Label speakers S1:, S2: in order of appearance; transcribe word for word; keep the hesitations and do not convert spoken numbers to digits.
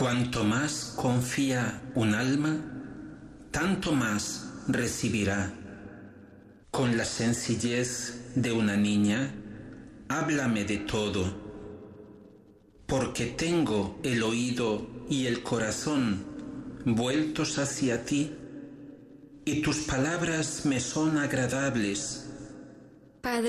S1: Cuanto más confía un alma, tanto más recibirá. Con la sencillez de una niña, háblame de todo, porque tengo el oído y el corazón vueltos hacia ti, y tus palabras me son agradables,